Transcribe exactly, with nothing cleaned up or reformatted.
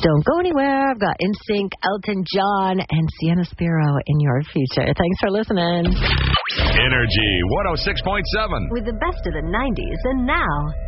Don't go anywhere. I've got N Sync, Elton John, and Sienna Spiro in your future. Thanks for listening. Energy one oh six point seven. With the best of the nineties and now.